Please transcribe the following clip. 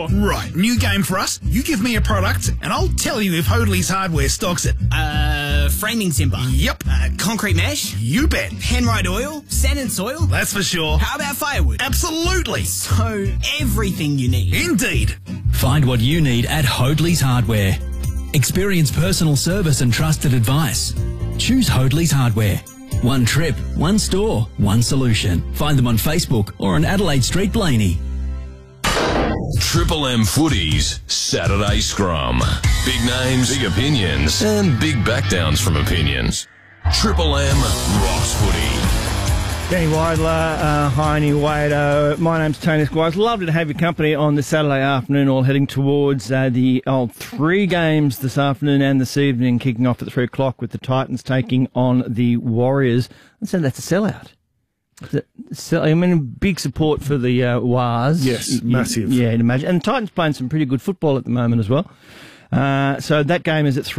sure. Right, new game for us. You give me a product, and I'll tell you if Hoadley's Hardware stocks it. Framing timber. Yep. Concrete mesh. You bet. Penrite oil. Sand and soil. That's for sure. How about firewood? Absolutely. So, everything you need. Indeed. Find what you need at Hoadley's Hardware. Experience personal service and trusted advice. Choose Hoadley's Hardware. One trip, one store, one solution. Find them on Facebook or on Adelaide Street, Blaney. Triple M Footies Saturday Scrum. Big names, big opinions, and big backdowns from opinions. Triple M rocks footy. Danny Weidler, Heine Wado. My name's Tony Squires. Lovely to have your company on this Saturday afternoon, all heading towards the old 3 games this afternoon and this evening, kicking off at 3 o'clock with the Titans taking on the Warriors. I'd say that's a sellout. I mean, big support for the Wars. Yes, massive. Yeah, you'd imagine. And the Titans playing some pretty good football at the moment as well. So that game is at 3.